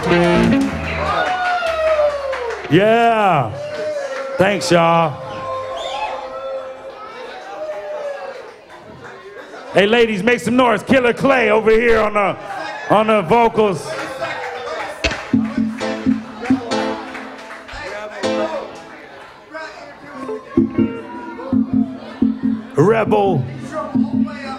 Yeah. Thanks, y'all. Hey, ladies, make some noise. Killer Clay over here on the vocals. Rebel.